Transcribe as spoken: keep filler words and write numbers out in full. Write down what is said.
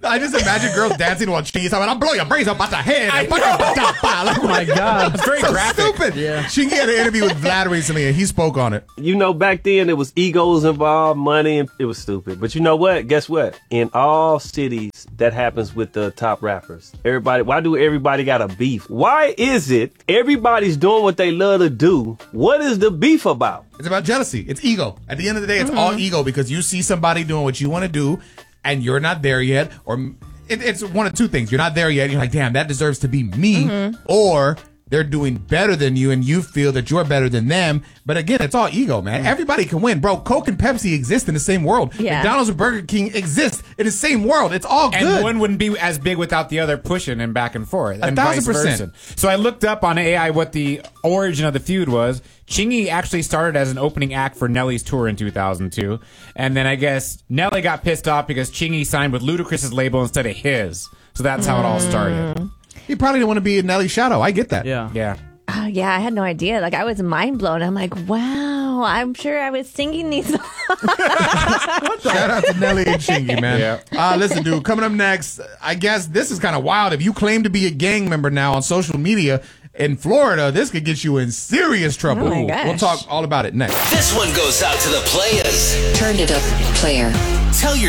I just imagine girls dancing while Chingy's talking, I'll blow your brains up out the head. And like, oh my God. It's very so graphic. Stupid. Yeah. Chingy had an interview with Vlad recently and he spoke on it. You know, back then it was egos involved, money, and it was stupid. But you know what? Guess what? In all cities, that happens with the top rappers. Everybody, why do everybody got a beef? Why is it everybody's doing what they love to do? What is the beef about? It's about jealousy. It's ego. At the end of the day, it's mm-hmm. all ego because you see somebody doing what you want to do and you're not there yet. Or it, it's one of two things. You're not there yet. And you're like, damn, that deserves to be me. Mm-hmm. Or they're doing better than you and you feel that you're better than them. But again, it's all ego, man. Everybody can win. Bro, Coke and Pepsi exist in the same world. Yeah. McDonald's and Burger King exist in the same world. It's all good. And one wouldn't be as big without the other pushing and back and forth. A and thousand vice percent. versa. So I looked up on A I what the origin of the feud was. Chingy actually started as an opening act for Nelly's tour in two thousand two. And then I guess Nelly got pissed off because Chingy signed with Ludacris's label instead of his. So that's how it all started. He probably didn't want to be in Nelly's shadow. I get that. Yeah. Yeah. Oh, yeah, I had no idea. Like, I was mind blown. I'm like, wow, I'm sure I was singing these songs. Shout out to Nelly and Chingy, man. Yeah. Uh, listen, dude, coming up next, I guess this is kind of wild. If you claim to be a gang member now on social media in Florida, this could get you in serious trouble. Oh my gosh. We'll talk all about it next. This one goes out to the players. Turn it up, player. Tell your